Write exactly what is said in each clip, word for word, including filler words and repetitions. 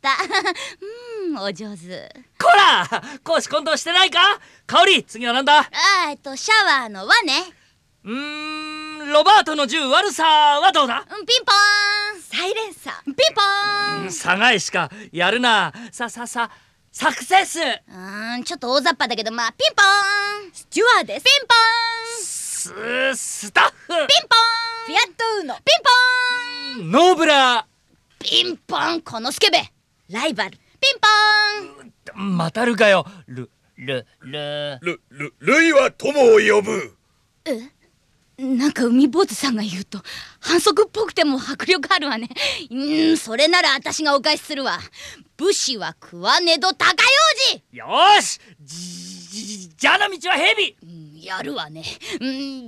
た。うん、お上手。 こら、公私混同してないか。香り、次はなんだ。 あー、えっとシャワーの輪ね。 うーん、ロバートの銃悪さはどうだ。 うん、ピンポーン。 サイレンサー。 ピンポーン。 さがいしかやるな。さささサクセス。 うーん、ちょっと大雑把だけど、まあピンポーン。 スチュワーデス。 ピンポーン。 ススタッフ。 ピンポーン。 フィアットウーノ。 ピンポーン。 ノーブラピンポン、このスケベ。 ライバル。 ピンポーン。 ー。またるかよ。ルルルルルルイは友を呼ぶ。 え、なんか海坊主さんが言うと反則っぽくても迫力あるわね。うーん、それなら私がお返しするわ。武士は食わねど高用事。 よーし、じじじゃあの道は蛇。 うん、やるわね。うん、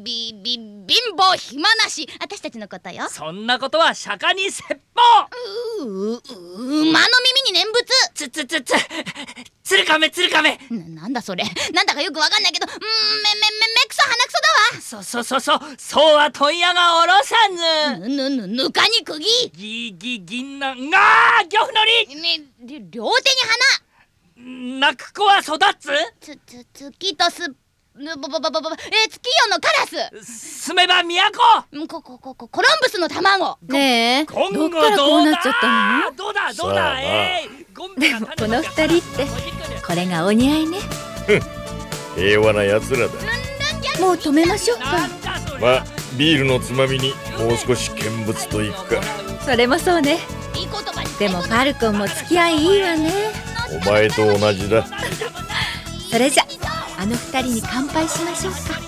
びび貧乏暇なし、私たちのことよ。 そんなことは釈迦に説法。 ううう馬の耳に念仏。 つつつつつるかめつるかめ。 な、なんだそれ。なんだかよくわかんないけど、うん、めめめめくそ鼻くそだわ。 そそそそそうは問屋がおろさず。 ぬぬぬぬかに釘。 ぎぎ銀杏がー漁夫のね、り両手にり。泣く子は育つ。 花。つつ月とすぬぼぼぼぼぼえ月夜のカラス。 住めば都。 うん、ここここコロンブスの卵。 ねえ、 今後どっからこうなっちゃったの？ どうだどうさあだ。えー、ゴンベがでもこの二人ってこれがお似合いね。 平和な奴らだ。 もう止めましょうか。 なんだそれ。 まあビールのつまみにもう少し見物といくか。 それもそうね。 いい言葉に。 でもファルコンも付き合いいいわね。 お前と同じだ。 それじゃあの二人に乾杯しましょうか。